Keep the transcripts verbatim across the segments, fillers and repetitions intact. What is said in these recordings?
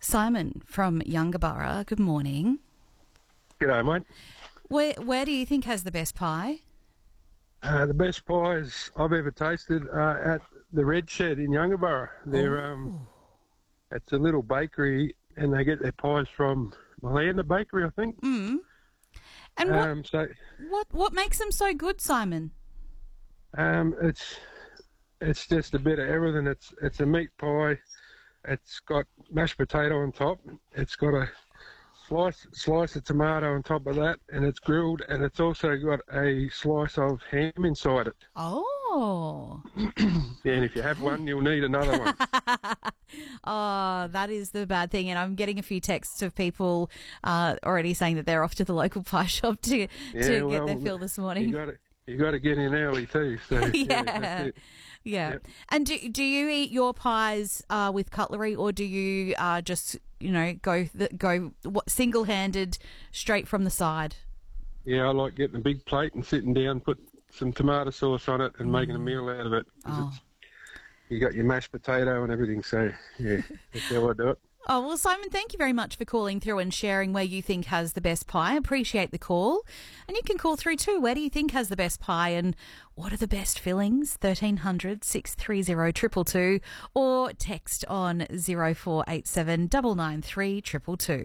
Simon from Yungaburra, good morning. G'day, mate. Where where do you think has the best pie? Uh, the best pies I've ever tasted are at the Red Shed in Yungaburra. They're um, it's a little bakery, and they get their pies from Malanda Bakery, I think. Mm. And what, Um, so what what makes them so good, Simon? um, it's it's just a bit of everything. It's it's a meat pie. It's got mashed potato on top. It's got a slice slice of tomato on top of that, and it's grilled, and it's also got a slice of ham inside it. Oh. Yeah, and if you have one, you'll need another one. Oh, that is the bad thing. And I'm getting a few texts of people uh, already saying that they're off to the local pie shop to, Yeah, to well, get their fill this morning. You got to you got to get in early too. So yeah. yeah, that's it. Yeah. Yep. And do, do you eat your pies uh, with cutlery, or do you uh, just, you know, go the, go what, single-handed straight from the side? Yeah, I like getting a big plate and sitting down, put some tomato sauce on it, and mm. making a meal out of it. Oh. It's, you got your mashed potato and everything, so yeah, that's how I do it. Oh, well, Simon, thank you very much for calling through and sharing where you think has the best pie. Appreciate the call. And you can call through too. Where do you think has the best pie, and what are the best fillings? thirteen hundred, six three zero, two two two, or text on zero four eight seven, nine nine three, two two two.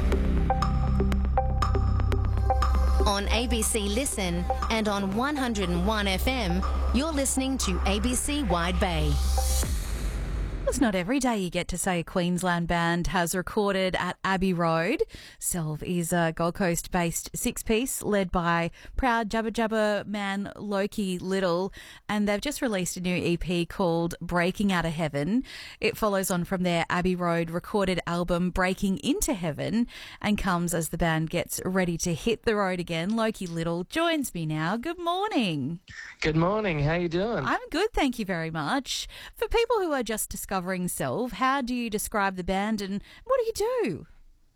On A B C Listen and on one oh one F M, you're listening to A B C Wide Bay. It's not every day you get to say a Queensland band has recorded at Abbey Road. Selv is a Gold Coast-based six-piece led by proud Jabba Jabba man Loki Little, and they've just released a new E P called Breaking Out of Heaven. It follows on from their Abbey Road recorded album Breaking Into Heaven and comes as the band gets ready to hit the road again. Loki Little joins me now. Good morning. Good morning. How you doing? I'm good, thank you very much. For people who are just discovering Selv, how do you describe the band and what do you do?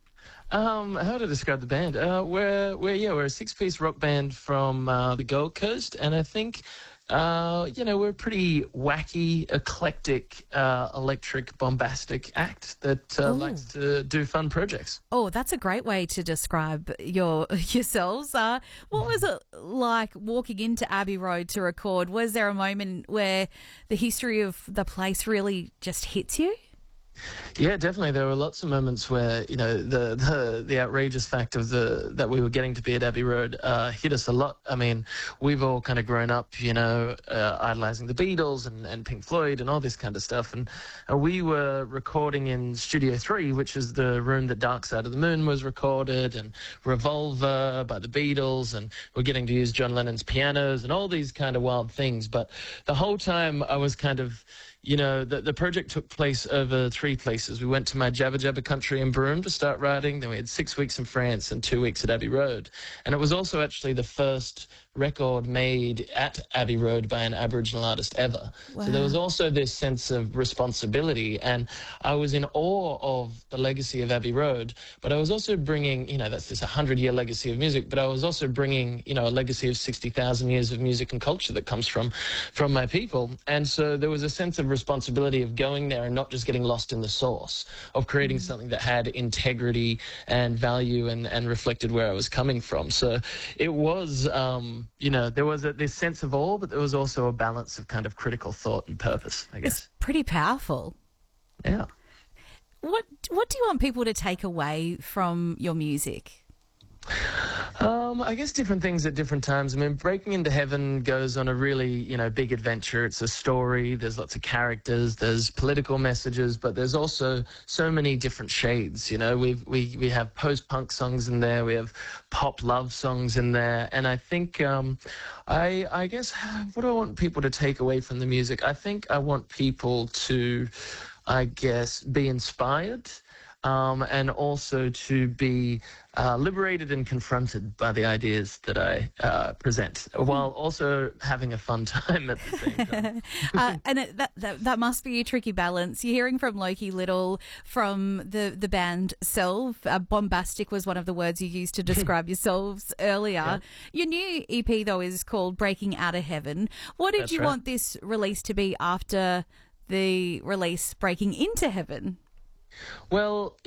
Um, how to describe the band? Uh, we're we're yeah we're a six-piece rock band from uh, the Gold Coast, and I think uh, you know we're a pretty wacky, eclectic, uh, electric, bombastic act that uh, likes to do fun projects. Oh, that's a great way to describe your yourselves. Uh, what was it like walking into Abbey Road to record? Was there a moment where the history of the place really just hits you? Yeah, definitely. There were lots of moments where, you know, the the, the outrageous fact of the that we were getting to be at Abbey Road uh, hit us a lot. I mean, we've all kind of grown up, you know, uh, idolizing the Beatles and, and Pink Floyd and all this kind of stuff. And uh, we were recording in Studio three, which is the room that Dark Side of the Moon was recorded, and Revolver by the Beatles, and we're getting to use John Lennon's pianos and all these kind of wild things. But the whole time I was kind of... You know, the, the project took place over three places. We went to my Jabba Jabba country in Broome to start writing. Then we had six weeks in France and two weeks at Abbey Road. And it was also actually the first record made at Abbey Road by an Aboriginal artist ever. Wow. So there was also this sense of responsibility. And I was in awe of the legacy of Abbey Road. But I was also bringing, you know, that's this one hundred year legacy of music. But I was also bringing, you know, a legacy of sixty thousand years of music and culture that comes from, from my people. And so there was a sense of responsibility of going there and not just getting lost in the source, of creating mm. something that had integrity and value and, and reflected where I was coming from. So it was, um, you know, there was a, this sense of awe, but there was also a balance of kind of critical thought and purpose, I guess. It's pretty powerful. Yeah. What, what do you want people to take away from your music? Um, I guess different things at different times. I mean, Breaking Into Heaven goes on a really, you know, big adventure. It's a story. There's lots of characters. There's political messages, but there's also so many different shades. You know, we we we have post-punk songs in there. We have pop love songs in there, and I think, um, I I guess, what do I want people to take away from the music? I think I want people to, I guess, be inspired. Um, and also to be uh, liberated and confronted by the ideas that I uh, present, while also having a fun time at the same time. uh, and it, that, that that must be a tricky balance. You're hearing from Loki Little from the, the band Selv. Uh, bombastic was one of the words you used to describe yourselves earlier. Yeah. Your new E P, though, is called Breaking Out of Heaven. What did That's you right. want this release to be after the release Breaking Into Heaven? Well,